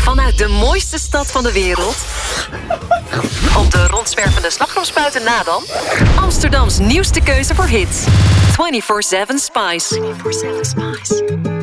Vanuit de mooiste stad van de wereld. Op de rondzwervende slagroomspuiten na dan. Amsterdams nieuwste keuze voor hits. 24/7 Spice. 24/7 Spice.